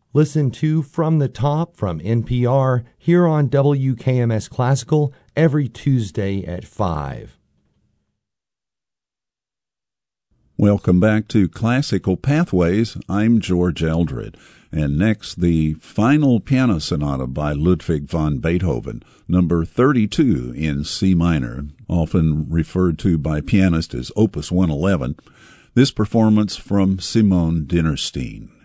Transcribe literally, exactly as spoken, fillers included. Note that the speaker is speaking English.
Listen to From the Top from N P R here on W K M S Classical every Tuesday at five. Welcome back to Classical Pathways. I'm George Eldred. And next, the final piano sonata by Ludwig van Beethoven, number thirty-two in C minor, often referred to by pianists as Opus one eleven. This performance from Simone Dinnerstein.